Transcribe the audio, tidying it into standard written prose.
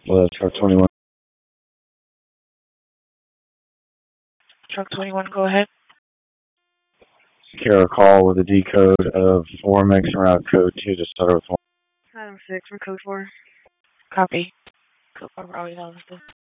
Truck 21. Truck 21, go ahead. Care a call with a decode of 4 mix and route code 2 to start with 1. Item 6 for code 4. Copy. Code 4, always on this.